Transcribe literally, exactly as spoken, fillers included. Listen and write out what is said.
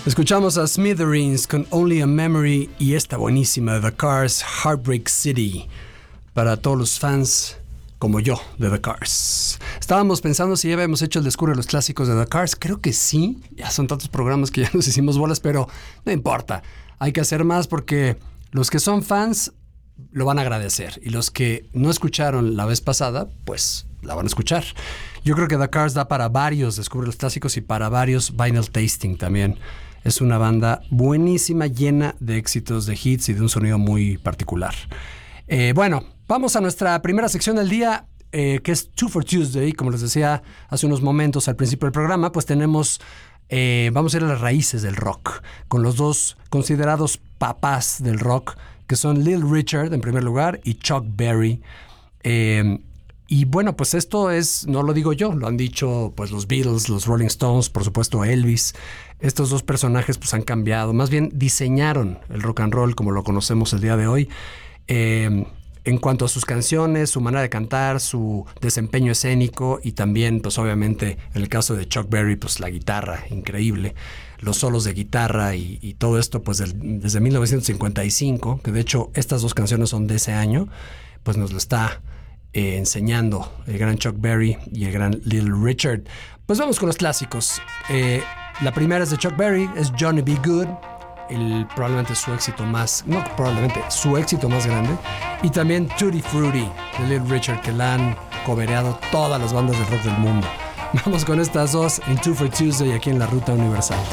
Escuchamos a Smithereens con Only a Memory y esta buenísima The Cars, Heartbreak City, para todos los fans como yo de The Cars. Estábamos pensando si ya habíamos hecho el Descubre los Clásicos de The Cars. Creo que sí, ya son tantos programas que ya nos hicimos bolas, pero no importa. Hay que hacer más porque los que son fans lo van a agradecer y los que no escucharon la vez pasada, pues la van a escuchar. Yo creo que The Cars da para varios Descubre los Clásicos y para varios Vinyl Tasting también. Es una banda buenísima, llena de éxitos, de hits y de un sonido muy particular. Eh, bueno, vamos a nuestra primera sección del día, eh, que es Two for Tuesday. Como les decía hace unos momentos al principio del programa, pues tenemos, eh, vamos a ir a las raíces del rock, con los dos considerados papás del rock, que son Little Richard en primer lugar y Chuck Berry. Eh, y bueno, pues esto es, no lo digo yo, lo han dicho pues los Beatles, los Rolling Stones, por supuesto Elvis. Estos dos personajes pues han cambiado, más bien diseñaron el rock and roll como lo conocemos el día de hoy. Eh, en cuanto a sus canciones, su manera de cantar, su desempeño escénico y también, pues obviamente, en el caso de Chuck Berry, pues la guitarra, increíble, los solos de guitarra y, y todo esto, pues del, desde mil novecientos cincuenta y cinco, que de hecho estas dos canciones son de ese año, pues nos lo está eh, enseñando el gran Chuck Berry y el gran Little Richard. Pues vamos con los clásicos. Eh, la primera es de Chuck Berry, es Johnny B. Good. El, probablemente su éxito más, no probablemente, su éxito más grande. Y también Tutti Frutti de Little Richard, que la han cobereado todas las bandas de rock del mundo. Vamos con estas dos en Two for Tuesday aquí en la Ruta Universal.